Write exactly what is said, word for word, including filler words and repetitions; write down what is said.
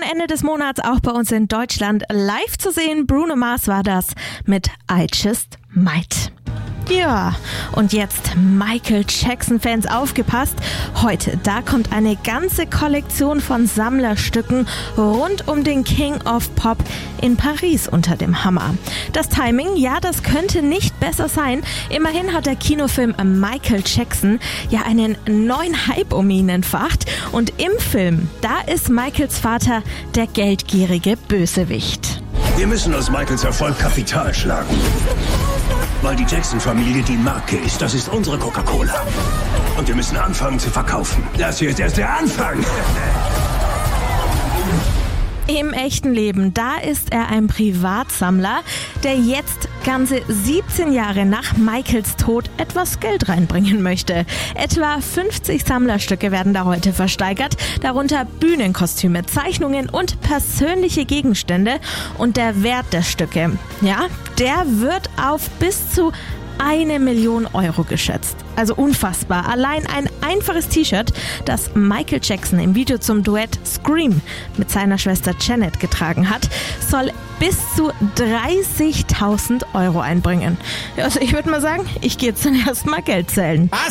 Ende des Monats auch bei uns in Deutschland live zu sehen. Bruno Mars war das mit I Just Might. Ja, und jetzt Michael Jackson-Fans aufgepasst. Heute, da kommt eine ganze Kollektion von Sammlerstücken rund um den King of Pop in Paris unter dem Hammer. Das Timing, ja, das könnte nicht besser sein. Immerhin hat der Kinofilm Michael Jackson ja einen neuen Hype um ihn entfacht. Und im Film, da ist Michaels Vater der geldgierige Bösewicht. Wir müssen aus Michaels Erfolg Kapital schlagen. Weil die Jackson-Familie die Marke ist. Das ist unsere Coca-Cola. Und wir müssen anfangen zu verkaufen. Das hier ist erst der Anfang. Im echten Leben, da ist er ein Privatsammler, der jetzt ganze siebzehn Jahre nach Michaels Tod etwas Geld reinbringen möchte. Etwa fünfzig Sammlerstücke werden da heute versteigert, darunter Bühnenkostüme, Zeichnungen und persönliche Gegenstände. Und der Wert der Stücke, ja, der wird auf bis zu eine Million Euro geschätzt. Also unfassbar. Allein ein einfaches T-Shirt, das Michael Jackson im Video zum Duett Scream mit seiner Schwester Janet getragen hat, soll bis zu dreißigtausend Euro einbringen. Also ich würde mal sagen, ich gehe jetzt dann erstmal Geld zählen.